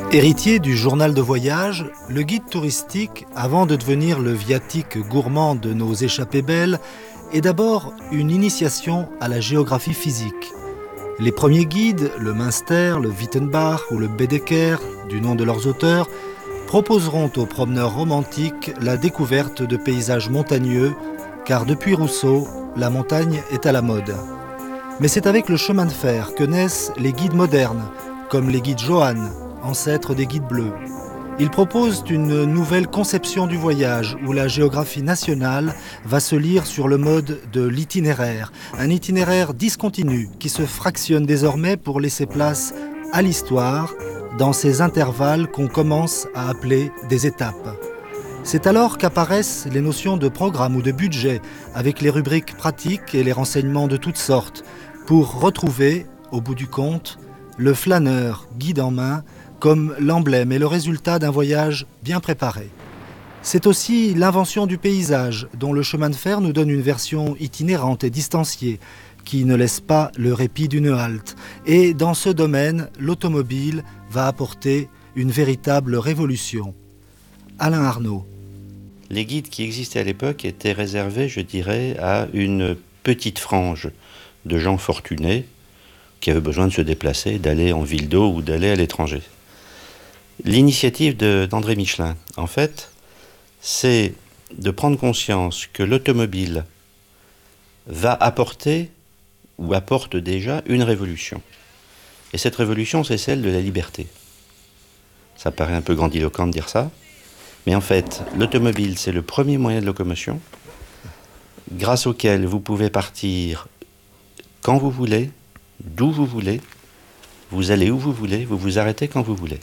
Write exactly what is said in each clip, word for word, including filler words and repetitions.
Héritier du journal de voyage, le guide touristique, avant de devenir le viatique gourmand de nos échappées belles, est d'abord une initiation à la géographie physique. Les premiers guides, le Münster, le Wittenbach ou le Baedeker, du nom de leurs auteurs, proposeront aux promeneurs romantiques la découverte de paysages montagneux, car depuis Rousseau, la montagne est à la mode. Mais c'est avec le chemin de fer que naissent les guides modernes, comme les guides Johann, ancêtres des guides bleus. Ils proposent une nouvelle conception du voyage où la géographie nationale va se lire sur le mode de l'itinéraire, un itinéraire discontinu qui se fractionne désormais pour laisser place à l'histoire dans ces intervalles qu'on commence à appeler des étapes. C'est alors qu'apparaissent les notions de programme ou de budget avec les rubriques pratiques et les renseignements de toutes sortes pour retrouver, au bout du compte, le flâneur guide en main comme l'emblème et le résultat d'un voyage bien préparé. C'est aussi l'invention du paysage, dont le chemin de fer nous donne une version itinérante et distanciée, qui ne laisse pas le répit d'une halte. Et dans ce domaine, l'automobile va apporter une véritable révolution. Alain Arnaud. Les guides qui existaient à l'époque étaient réservés, je dirais, à une petite frange de gens fortunés qui avaient besoin de se déplacer, d'aller en ville d'eau ou d'aller à l'étranger. L'initiative de, d'André Michelin, en fait, c'est de prendre conscience que l'automobile va apporter, ou apporte déjà, une révolution. Et cette révolution, c'est celle de la liberté. Ça paraît un peu grandiloquent de dire ça, mais en fait, l'automobile, c'est le premier moyen de locomotion, grâce auquel vous pouvez partir quand vous voulez, d'où vous voulez, vous allez où vous voulez, vous vous arrêtez quand vous voulez.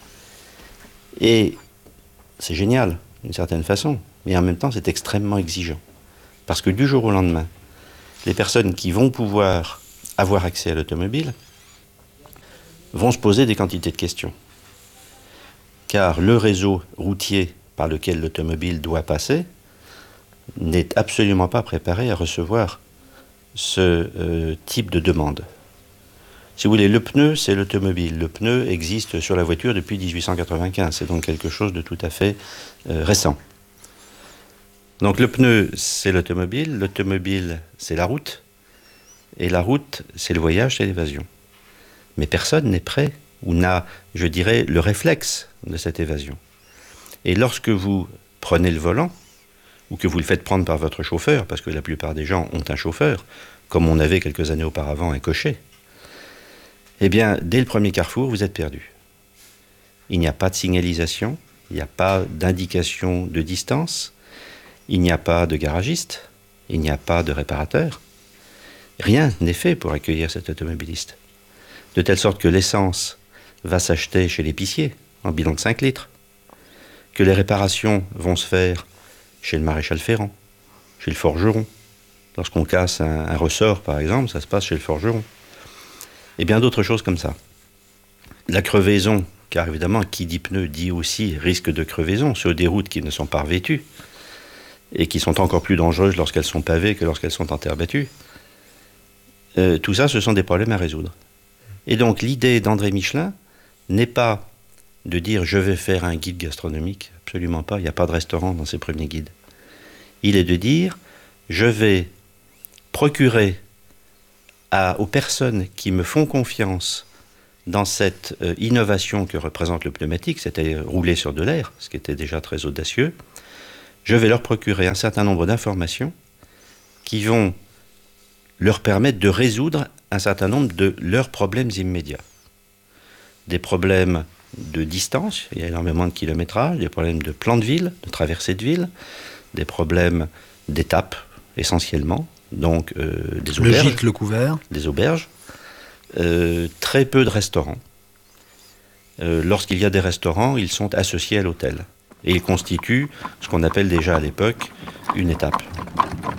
Et c'est génial, d'une certaine façon, mais en même temps, c'est extrêmement exigeant. Parce que du jour au lendemain, les personnes qui vont pouvoir avoir accès à l'automobile vont se poser des quantités de questions. Car le réseau routier par lequel l'automobile doit passer n'est absolument pas préparé à recevoir ce euh, type de demande. Si vous voulez, le pneu, c'est l'automobile. Le pneu existe sur la voiture depuis dix-huit cent quatre-vingt-quinze. C'est donc quelque chose de tout à fait euh, récent. Donc le pneu, c'est l'automobile. L'automobile, c'est la route. Et la route, c'est le voyage, c'est l'évasion. Mais personne n'est prêt ou n'a, je dirais, le réflexe de cette évasion. Et lorsque vous prenez le volant, ou que vous le faites prendre par votre chauffeur, parce que la plupart des gens ont un chauffeur, comme on avait quelques années auparavant un cocher, eh bien, dès le premier carrefour, vous êtes perdu. Il n'y a pas de signalisation, il n'y a pas d'indication de distance, il n'y a pas de garagiste, il n'y a pas de réparateur. Rien n'est fait pour accueillir cet automobiliste. De telle sorte que l'essence va s'acheter chez l'épicier, en bidon de cinq litres, que les réparations vont se faire chez le maréchal Ferrand, chez le forgeron. Lorsqu'on casse un, un ressort, par exemple, ça se passe chez le forgeron. Et bien d'autres choses comme ça. La crevaison, car évidemment, qui dit pneu dit aussi risque de crevaison sur des routes qui ne sont pas revêtues et qui sont encore plus dangereuses lorsqu'elles sont pavées que lorsqu'elles sont en terre battue. Euh, tout ça, ce sont des problèmes à résoudre. Et donc l'idée d'André Michelin n'est pas de dire « je vais faire un guide gastronomique », absolument pas, il n'y a pas de restaurant dans ses premiers guides. Il est de dire « je vais procurer À, aux personnes qui me font confiance dans cette euh, innovation que représente le pneumatique, c'est-à-dire rouler sur de l'air, ce qui était déjà très audacieux, je vais leur procurer un certain nombre d'informations qui vont leur permettre de résoudre un certain nombre de leurs problèmes immédiats. Des problèmes de distance, il y a énormément de kilométrage, des problèmes de plan de ville, de traversée de ville, des problèmes d'étapes essentiellement, donc euh, des auberges, le gîte, le couvert, des auberges, euh, très peu de restaurants. Euh, lorsqu'il y a des restaurants, ils sont associés à l'hôtel et ils constituent ce qu'on appelle déjà à l'époque une étape.